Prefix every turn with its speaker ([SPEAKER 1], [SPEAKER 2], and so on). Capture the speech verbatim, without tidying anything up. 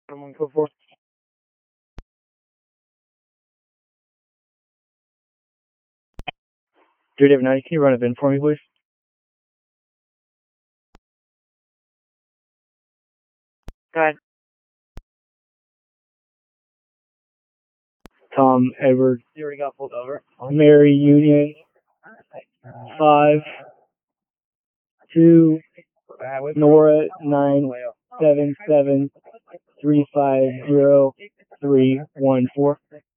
[SPEAKER 1] one four four. Three David ninety, can you run a V I N for me, please? Go ahead. Tom Edward. You already got pulled over. Mary Union. Five. Two. Nora nine seven seven three five zero three one four.